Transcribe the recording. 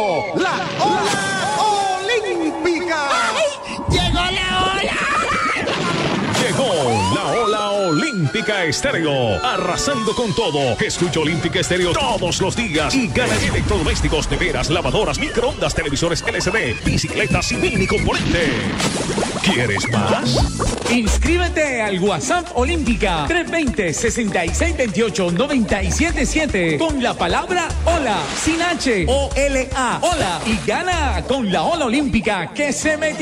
La Ola Olímpica. ¡Ay! ¡Llegó la ola! Llegó la Ola Olímpica Estéreo, arrasando con todo. Escucha Olímpica Estéreo todos los días y gana electrodomésticos, neveras, lavadoras, microondas, televisores LCD, bicicletas y mini componentes. ¿Quieres más? Inscríbete al WhatsApp Olímpica 320-6628-977 con la palabra Ola, sin H, O-L-A, Ola, y gana con la Ola Olímpica que se metió.